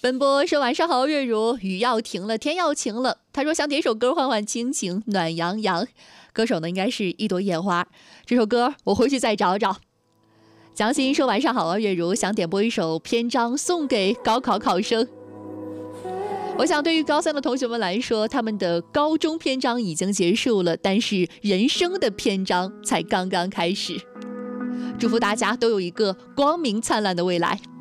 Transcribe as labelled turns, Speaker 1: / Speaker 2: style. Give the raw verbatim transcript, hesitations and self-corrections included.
Speaker 1: 奔波说晚上好，月如，雨要停了，天要晴了。他说想点首歌换换心情，暖洋洋。歌手呢应该是一朵野花。这首歌我回去再找找。蒋欣说晚上好啊，月如，想点播一首篇章送给高考考生。我想对于高三的同学们来说，他们的高中篇章已经结束了，但是人生的篇章才刚刚开始。祝福大家都有一个光明灿烂的未来。